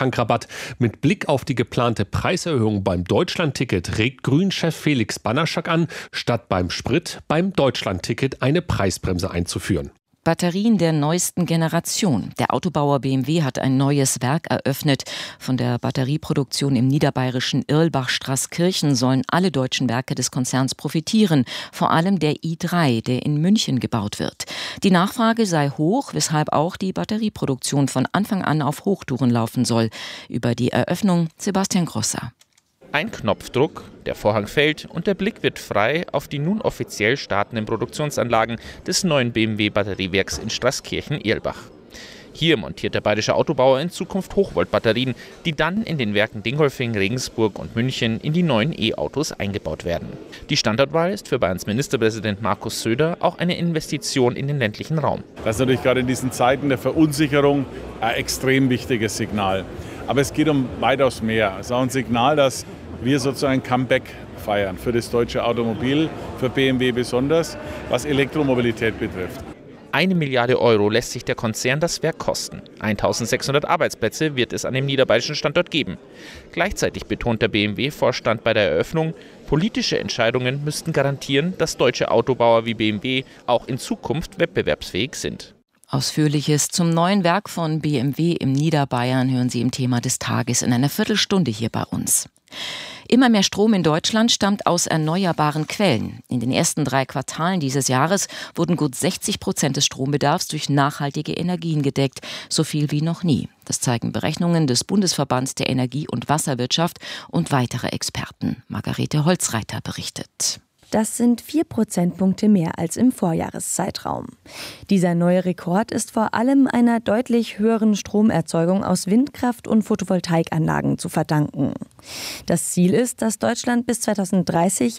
Tankrabatt. Mit Blick auf die geplante Preiserhöhung beim Deutschlandticket regt Grünen-Chef Felix Banaschak an, statt beim Sprit beim Deutschlandticket eine Preisbremse einzuführen. Batterien der neuesten Generation. Der Autobauer BMW hat ein neues Werk eröffnet. Von der Batterieproduktion im niederbayerischen Irlbach-Straßkirchen sollen alle deutschen Werke des Konzerns profitieren. Vor allem der i3, der in München gebaut wird. Die Nachfrage sei hoch, weshalb auch die Batterieproduktion von Anfang an auf Hochtouren laufen soll. Über die Eröffnung Sebastian Grosser. Ein Knopfdruck, der Vorhang fällt und der Blick wird frei auf die nun offiziell startenden Produktionsanlagen des neuen BMW-Batteriewerks in Straßkirchen-Irlbach. Hier montiert der bayerische Autobauer in Zukunft Hochvoltbatterien, die dann in den Werken Dingolfing, Regensburg und München in die neuen E-Autos eingebaut werden. Die Standortwahl ist für Bayerns Ministerpräsident Markus Söder auch eine Investition in den ländlichen Raum. Das ist natürlich gerade in diesen Zeiten der Verunsicherung ein extrem wichtiges Signal. Aber es geht um weitaus mehr. Es ist auch ein Signal, dass wir sozusagen ein Comeback feiern für das deutsche Automobil, für BMW besonders, was Elektromobilität betrifft. 1 Milliarde Euro lässt sich der Konzern das Werk kosten. 1600 Arbeitsplätze wird es an dem niederbayerischen Standort geben. Gleichzeitig betont der BMW-Vorstand bei der Eröffnung, politische Entscheidungen müssten garantieren, dass deutsche Autobauer wie BMW auch in Zukunft wettbewerbsfähig sind. Ausführliches zum neuen Werk von BMW im Niederbayern hören Sie im Thema des Tages in einer Viertelstunde hier bei uns. Immer mehr Strom in Deutschland stammt aus erneuerbaren Quellen. In den ersten 3 Quartalen dieses Jahres wurden gut 60% des Strombedarfs durch nachhaltige Energien gedeckt, so viel wie noch nie. Das zeigen Berechnungen des Bundesverbands der Energie- und Wasserwirtschaft und weitere Experten. Margarete Holzreiter berichtet. Das sind 4 Prozentpunkte mehr als im Vorjahreszeitraum. Dieser neue Rekord ist vor allem einer deutlich höheren Stromerzeugung aus Windkraft- und Photovoltaikanlagen zu verdanken. Das Ziel ist, dass Deutschland bis 2030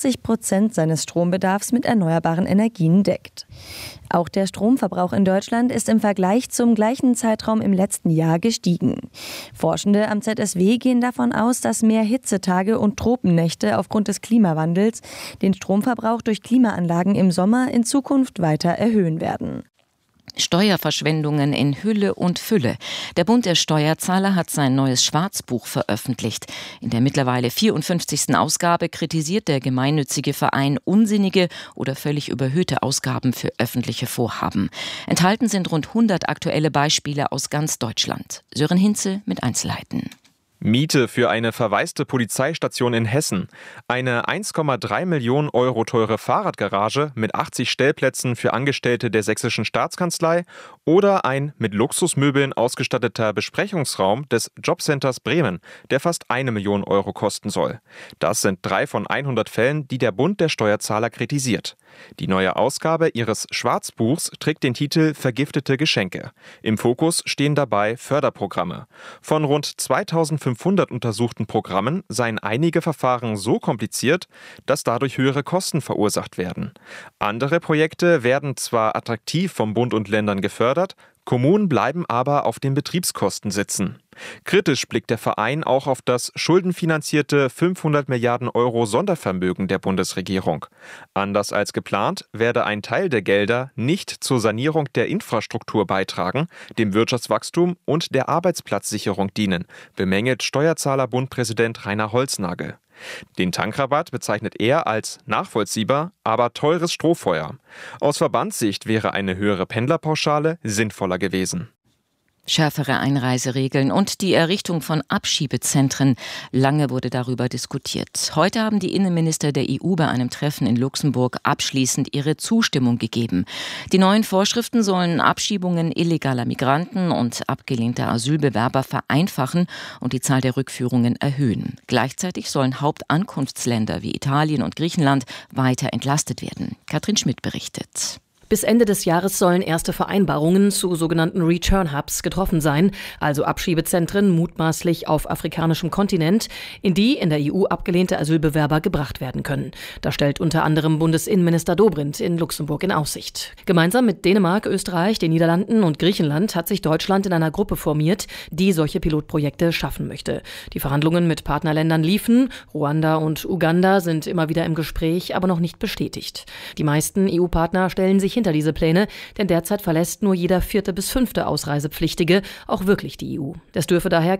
80% seines Strombedarfs mit erneuerbaren Energien deckt. Auch der Stromverbrauch in Deutschland ist im Vergleich zum gleichen Zeitraum im letzten Jahr gestiegen. Forschende am ZSW gehen davon aus, dass mehr Hitzetage und Tropennächte aufgrund des Klimawandels den Stromverbrauch durch Klimaanlagen im Sommer in Zukunft weiter erhöhen werden. Steuerverschwendungen in Hülle und Fülle. Der Bund der Steuerzahler hat sein neues Schwarzbuch veröffentlicht. In der mittlerweile 54. Ausgabe kritisiert der gemeinnützige Verein unsinnige oder völlig überhöhte Ausgaben für öffentliche Vorhaben. Enthalten sind rund 100 aktuelle Beispiele aus ganz Deutschland. Sören Hinze mit Einzelheiten. Miete für eine verwaiste Polizeistation in Hessen, eine 1,3 Millionen Euro teure Fahrradgarage mit 80 Stellplätzen für Angestellte der Sächsischen Staatskanzlei oder ein mit Luxusmöbeln ausgestatteter Besprechungsraum des Jobcenters Bremen, der fast 1 Million Euro kosten soll. Das sind 3 von 100 Fällen, die der Bund der Steuerzahler kritisiert. Die neue Ausgabe ihres Schwarzbuchs trägt den Titel Vergiftete Geschenke. Im Fokus stehen dabei Förderprogramme. Von rund 2500 untersuchten Programmen seien einige Verfahren so kompliziert, dass dadurch höhere Kosten verursacht werden. Andere Projekte werden zwar attraktiv vom Bund und Ländern gefördert, Kommunen bleiben aber auf den Betriebskosten sitzen. Kritisch blickt der Verein auch auf das schuldenfinanzierte 500 Milliarden Euro Sondervermögen der Bundesregierung. Anders als geplant werde ein Teil der Gelder nicht zur Sanierung der Infrastruktur beitragen, dem Wirtschaftswachstum und der Arbeitsplatzsicherung dienen, bemängelt Steuerzahlerbund-Präsident Rainer Holznagel. Den Tankrabatt bezeichnet er als nachvollziehbar, aber teures Strohfeuer. Aus Verbandssicht wäre eine höhere Pendlerpauschale sinnvoller gewesen. Schärfere Einreiseregeln und die Errichtung von Abschiebezentren. Lange wurde darüber diskutiert. Heute haben die Innenminister der EU bei einem Treffen in Luxemburg abschließend ihre Zustimmung gegeben. Die neuen Vorschriften sollen Abschiebungen illegaler Migranten und abgelehnter Asylbewerber vereinfachen und die Zahl der Rückführungen erhöhen. Gleichzeitig sollen Hauptankunftsländer wie Italien und Griechenland weiter entlastet werden. Katrin Schmidt berichtet. Bis Ende des Jahres sollen erste Vereinbarungen zu sogenannten Return-Hubs getroffen sein, also Abschiebezentren mutmaßlich auf afrikanischem Kontinent, in die in der EU abgelehnte Asylbewerber gebracht werden können. Das stellt unter anderem Bundesinnenminister Dobrindt in Luxemburg in Aussicht. Gemeinsam mit Dänemark, Österreich, den Niederlanden und Griechenland hat sich Deutschland in einer Gruppe formiert, die solche Pilotprojekte schaffen möchte. Die Verhandlungen mit Partnerländern liefen. Ruanda und Uganda sind immer wieder im Gespräch, aber noch nicht bestätigt. Die meisten EU-Partner stellen sich hinter diese Pläne, denn derzeit verlässt nur jeder 4. bis 5. Ausreisepflichtige auch wirklich die EU. Das dürfe daher